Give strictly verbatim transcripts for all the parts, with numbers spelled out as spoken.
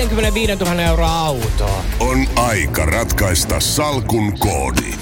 viisikymmentäviisituhatta euroa autoa. On aika ratkaista salkun koodi.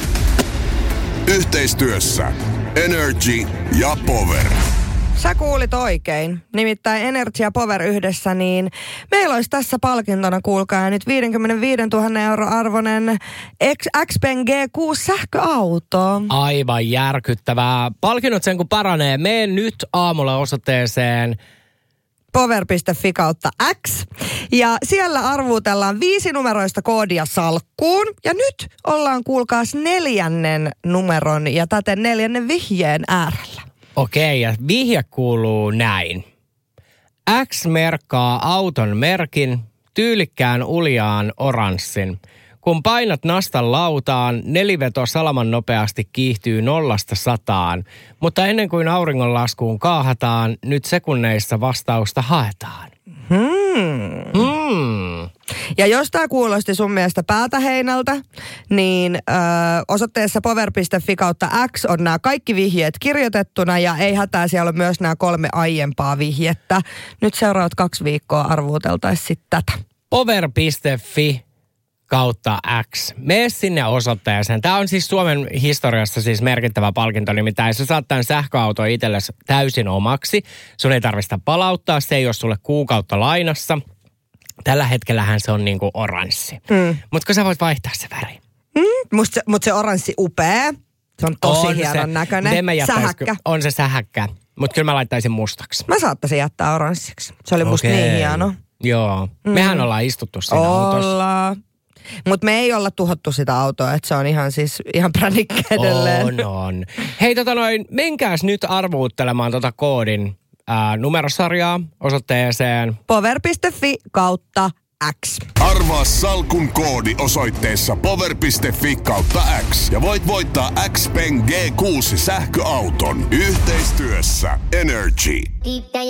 Yhteistyössä Energy ja Power. Sä kuulit oikein. Nimittäin Energy ja Power yhdessä, niin meillä olisi tässä palkintona, kuulkaa, nyt viisikymmentäviisituhatta euro arvoinen Xpeng G kuusi sähköauto. Aivan järkyttävää. Palkinnot sen kun paranee. Mene nyt aamulla osoitteeseen power piste fi kautta X. Ja siellä arvuutellaan viisi numeroista koodia salkkuun. Ja nyt ollaan, kuulkaas, neljännen numeron ja täten neljännen vihjeen äärellä. Okei, ja vihje kuuluu näin. X merkkaa auton merkin, tyylikkään uljaan oranssin. Kun painat nastan lautaan, neliveto salaman nopeasti kiihtyy nollasta sataan. Mutta ennen kuin auringonlaskuun kaahataan, nyt sekunneissa vastausta haetaan. Hmm. Hmm. Ja jos tämä kuulosti sun mielestä päätä heinältä, niin ö, osoitteessa power piste fi kautta X on nämä kaikki vihjeet kirjoitettuna ja ei hätää, siellä on myös nämä kolme aiempaa vihjettä. Nyt seuraavat kaksi viikkoa arvuuteltaisiin sitten tätä. power piste fi kautta X. Mene sinne osoitteeseen. Tämä on siis Suomen historiassa siis merkittävä palkinto, nimittäin sä saat tämän sähköauton itsellesi täysin omaksi. Sun ei tarvitse palauttaa, se ei ole sulle kuukautta lainassa. Tällä hetkellähän se on niinku oranssi. Mm. Mutta kun sä voit vaihtaa se väri. Mm, Mutta se, mut se oranssi upea. Se on tosi on hienon se näköinen. Sähäkkä. On se sähäkkä. Mutta kyllä mä laittaisin mustaksi. Mä saattaisin jättää oranssiksi. Se oli musta Okei. niin hieno. Joo. Mm. Mehän ollaan istuttu siinä autossa. Ollaan. Mutta me ei olla tuhottu sitä autoa, että se on ihan siis ihan pränikkä edelleen. On, on. Hei tota noin, menkääs nyt arvuuttelemaan tota koodin ää, numerosarjaa osoitteeseen power piste fi kautta X. Arvaa salkun koodi osoitteessa power piste fi kautta X. Ja voit voittaa Xpeng G kuusi sähköauton. Yhteistyössä Energy.